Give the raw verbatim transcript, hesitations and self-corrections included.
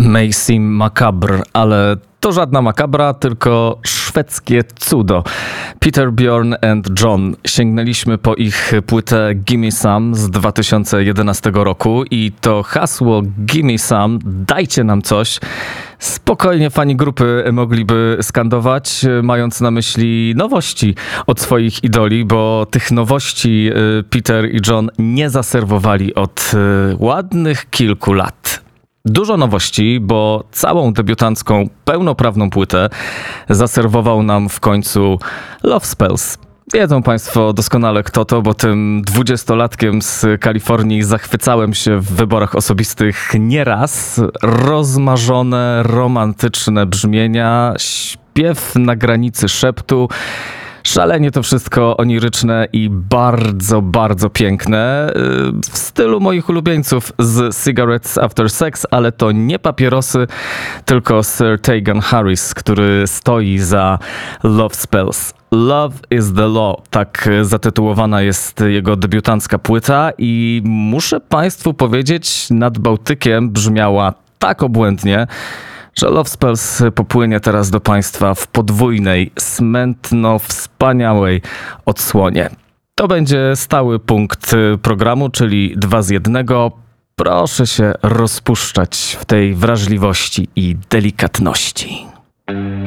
may seem macabre, ale to żadna makabra, tylko szwedzkie cudo. Peter, Bjorn and John. Sięgnęliśmy po ich płytę Gimme Some z dwa tysiące jedenastego roku i to hasło Gimme Some, dajcie nam coś, spokojnie fani grupy mogliby skandować, mając na myśli nowości od swoich idoli, bo tych nowości Peter i John nie zaserwowali od ładnych kilku lat. Dużo nowości, bo całą debiutancką, pełnoprawną płytę zaserwował nam w końcu Love Spells. Wiedzą Państwo doskonale kto to, bo tym dwudziestolatkiem z Kalifornii zachwycałem się w wyborach osobistych nieraz. Rozmarzone, romantyczne brzmienia, śpiew na granicy szeptu. Szalenie to wszystko oniryczne i bardzo, bardzo piękne. W stylu moich ulubieńców z Cigarettes After Sex, ale to nie papierosy, tylko Sir Tegan Harris, który stoi za Love Spells. Love is the Law, tak zatytułowana jest jego debiutancka płyta i muszę Państwu powiedzieć, nad Bałtykiem brzmiała tak obłędnie, że Love Spells popłynie teraz do Państwa w podwójnej, smętno-wspaniałej odsłonie. To będzie stały punkt programu, czyli dwa z jednego. Proszę się rozpuszczać w tej wrażliwości i delikatności.